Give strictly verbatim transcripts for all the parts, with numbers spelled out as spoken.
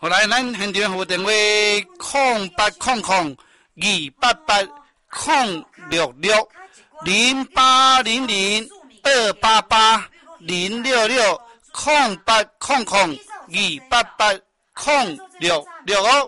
好来，咱现场服务电话空八空空二八八空六六零八零零二八八零六六空八空空二八八空六六哦。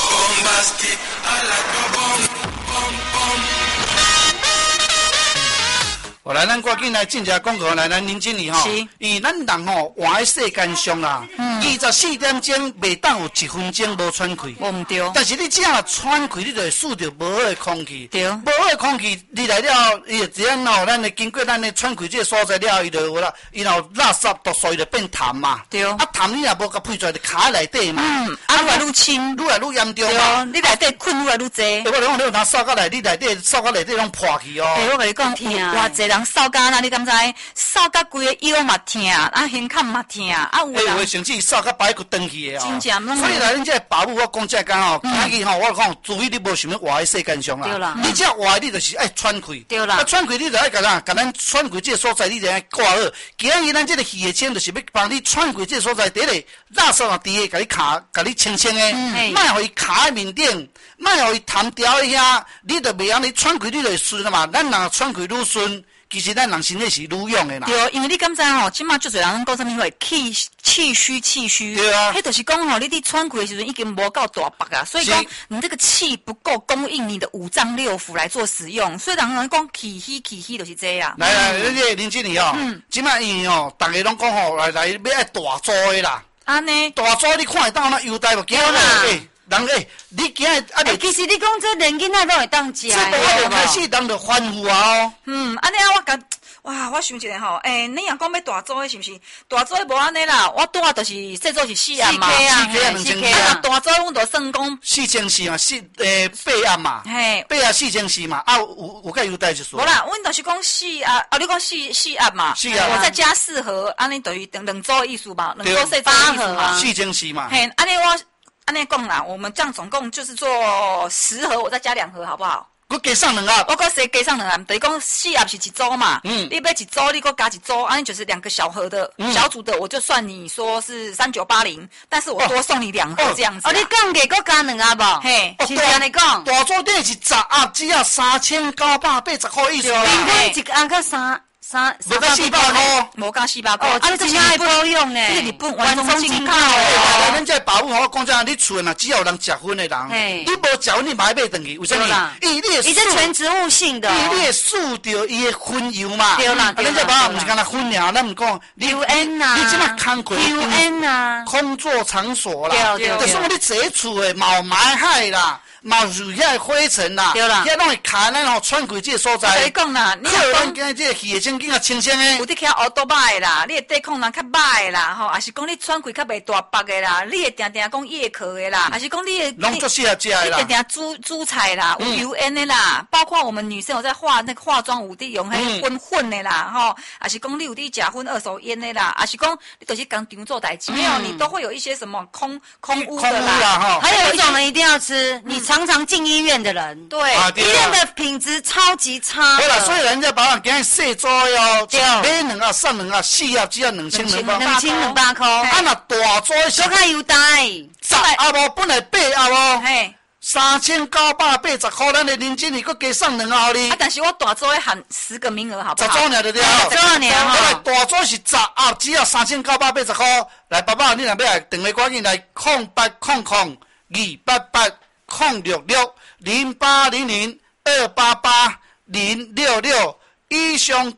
我来，咱赶紧来进一下广告，来咱林经理吼，以咱人吼活在世间上啦，二十四点钟袂当有一分钟无喘气。 我唔对。 但是你只要喘气，你就会吸到无好的空气。 对。 无好的空气，你来了，伊只要喏，咱会经过咱的喘气这个所在了，伊就有啦，伊若垃圾毒素伊就变痰嘛。 对。 啊，痰你若无甲配出来，就卡在内底嘛。 嗯。啊，愈来愈轻， 愈来愈严重嘛。 对。你内底困愈来愈济。 我讲你有当扫到内，你内底扫到内底拢破去哦。 诶，我甲你讲，偌济人扫到那，你敢知？扫到规个腰嘛痛，啊，胸口嘛痛，啊，有人。诶，甚至扫到摆骨断去的哦。 真正。 所以来，恁这爸母我讲这讲吼，今日吼我讲，注意你无想要活在世间上啦。 对啦。 你只要活，你就是爱喘气。 对啦。 啊，喘气你就爱甲咱，甲咱喘气这个所在，你就爱挂好。今日咱这个气的清，就是要帮你喘气这个所在，第一个垃圾啊，第一甲你卡，甲你清清的，莫互伊卡在面顶，莫互伊痰掉一下，你就袂安尼喘气，你就会顺了嘛。咱人喘气愈顺。其实咱人身体是愈用的啦。 对，因为你敢知吼，即马足侪人讲啥物话气气虚气虚。 对啊。 迄就是讲吼，你伫喘气的时阵已经无够大腹啊，所以讲你这个气不够供应你的五脏六腑来做使用，所以人人讲气虚气虚就是这样。 来来，恁这林经理哦，即马因哦，逐个拢讲吼，来来要爱大做的啦。 安尼。 大做你看会当那优待无？ 对啦。 人诶，你今日啊， 其实你讲这连囡仔都会当食。 这我就开始人就欢呼啊哦。 嗯，安尼啊，我甲。哇，我想一下吼，诶、欸，你若讲要大做的是毋是？大做的无安尼啦，我拄啊就是细做是四暗嘛， 四 K 啊，四 K 啊，两千 K 啊。 大做阮就算讲四千四嘛，四诶八暗嘛， 嘿， 八暗四千四嘛，啊有有个优待就说。 无啦，阮就是讲四啊，啊你讲四四暗嘛， 四暗， 我再加四盒，安尼等于两两做的意思嘛，两做细做的意思嘛， 四千四嘛。 嘿，安尼我安尼讲啦，我们这样总共就是做十盒，我再加两盒，好不好？ 我加上两盒， 我搁谁加上两盒？等于讲四盒是一组嘛， 嗯， 你买一组，你搁加一组，安尼就是两个小盒的、嗯、小组的，我就算你说是三九八零，但是我多送你两盒这样子、啊。 哦，你讲给搁加两盒无？ 嘿， 是这样你讲。 大组顶是十盒，只要三千九百八十块意思啦。 平均一个盒个三。三无加四百块， 无加四百块， 哦，这真正好用呢， 这是日本完全进口的。咱这保姆我讲真，你厝呐，只要有人结婚的人，你无结婚你买买回去，为什么？伊你伊这全植物性的， 伊你会输掉伊的婚油嘛？ 对啦， 咱这保姆不是干那婚尔，咱唔讲 U N 呐， 你即马工课 U N 呐， 工作场所啦， 对对， 就是我你坐厝的冇霾害啦。嘛有遐灰尘啦， 对啦， 遐拢会卡咱吼喘气这个所在。 我跟你讲啦，你若讲今日这个气的清更较清清的， 有伫徛乌多歹啦，你的抵抗力较歹啦，吼，还是讲你喘气较袂大腹的啦，你会定定讲夜咳的啦，还是讲你的拢足适合食的啦， 你定定煮煮菜啦，有 U N 的啦，包括我们女生有在化那个化妆有伫用迄混混的啦，吼，还是讲你有伫食薰二手烟的啦，还是讲你都是工厂做代志，没有你都会有一些什么空空污的啦， 还有一种人一定要吃，你常常进医院。的人对， 医院的品质超级差。 对啦，所以人家把人今日细做哟，买两盒送两盒，四盒只要两千两百， 两千两百块。 啊，那大做小可优待， 十盒无本来八盒无， 嘿， 三千九百八十块，咱的林经理搁加送两盒哩。 啊，但是我大做要含十个名额，好不好？ 十组尔就对了， 十组尔哈。 大做是十盒，只要三千九百八十块。来，爸爸，你若要来电话赶紧来，空八空空二八八空六六。零八零零二八八零六六，以上